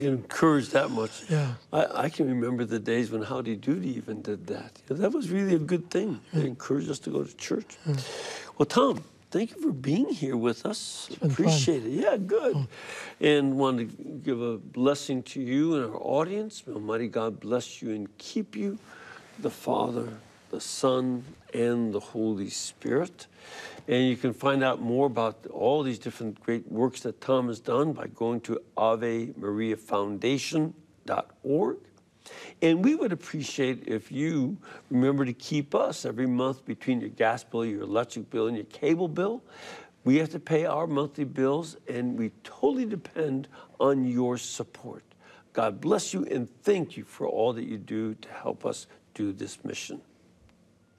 encouraged that much. Yeah. I can remember the days when Howdy Doody even did that. That was really a good thing. They encouraged us to go to church. Well, Tom, thank you for being here with us. It's been Appreciate fun. it. Yeah, good. And want to give a blessing to you and our audience. May Almighty God bless you and keep you, the Father, the Son, and the Holy Spirit. And you can find out more about all these different great works that Tom has done by going to AveMariaFoundation.org. And we would appreciate if you remember to keep us every month between your gas bill, your electric bill, and your cable bill. We have to pay our monthly bills, and we totally depend on your support. God bless you, and thank you for all that you do to help us do this mission.